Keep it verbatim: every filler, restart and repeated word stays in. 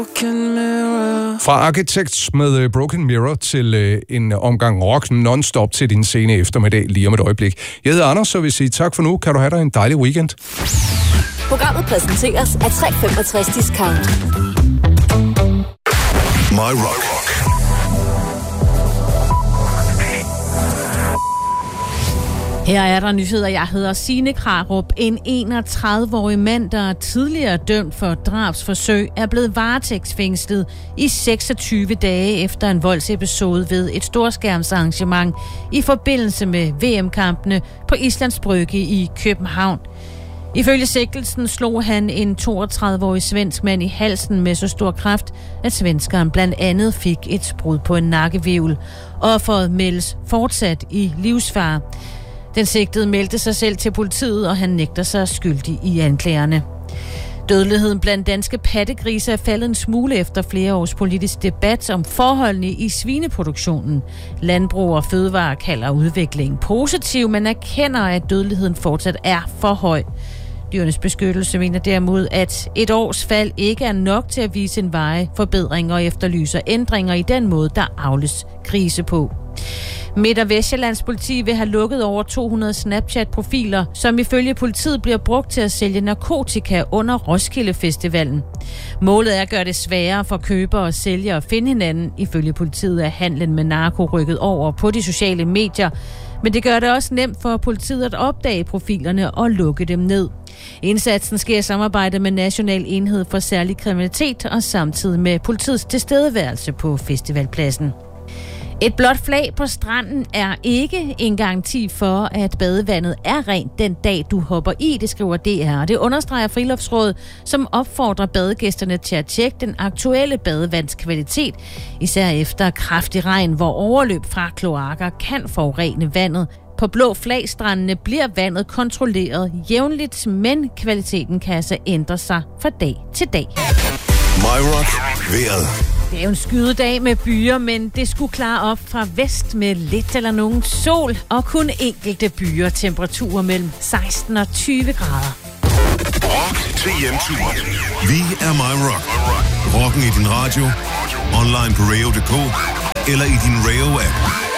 Fra Architects med Broken Mirror til øh, en omgang rock non-stop til din sene eftermiddag lige om et øjeblik. Jeg hedder Anders, så vil sige tak for nu. Kan du have dig en dejlig weekend. Programmet præsenteres af tre femogtres Discount. My Rock. Her er der nyheder. Jeg hedder Signe Krarup. En enogtredive-årig mand, der er tidligere dømt for drabsforsøg, er blevet varetægtsfængslet i seksogtyve dage efter en voldsepisode ved et storskærmsarrangement i forbindelse med V M-kampene på Islands Brygge i København. Ifølge sigtelsen slog han en toogtredive-årig svensk mand i halsen med så stor kraft, at svenskeren blandt andet fik et brud på en nakkehvirvel. Offeret meldes fortsat i livsfare. Den sigtede meldte sig selv til politiet, og han nægter sig skyldig i anklagerne. Dødeligheden blandt danske pattegrise er faldet en smule efter flere års politisk debat om forholdene i svineproduktionen. Landbrug og Fødevare kalder udviklingen positiv, men erkender, at dødeligheden fortsat er for høj. Dyrenes Beskyttelse mener derimod, at et års fald ikke er nok til at vise en veje forbedring og efterlyser ændringer i den måde, der avles grise på. Midt- og Vestsjællands politi vil have lukket over to hundrede Snapchat-profiler, som ifølge politiet bliver brugt til at sælge narkotika under Roskilde Festivalen. Målet er at gøre det sværere for købere og sælgere at finde hinanden. Ifølge politiet er handlen med narko rykket over på de sociale medier, men det gør det også nemt for politiet at opdage profilerne og lukke dem ned. Indsatsen sker i samarbejde med National Enhed for Særlig Kriminalitet og samtidig med politiets tilstedeværelse på festivalpladsen. Et blåt flag på stranden er ikke en garanti for, at badevandet er rent den dag, du hopper i, det skriver D R. Det understreger Friluftsrådet, som opfordrer badegæsterne til at tjekke den aktuelle badevandskvalitet, især efter kraftig regn, hvor overløb fra kloakker kan forurene vandet. På blå flagstrandene bliver vandet kontrolleret jævnligt, men kvaliteten kan altså ændre sig fra dag til dag. My Rock. Vejret. Det er jo en skydedag med byer, men det skulle klare op fra vest med lidt eller nogen sol og kun enkelte byer. Temperaturer mellem seksten og tyve grader. Rock til hjemtur. Vi er My Rock. Rocken i din radio, online på radio punktum d k eller i din Radio-app.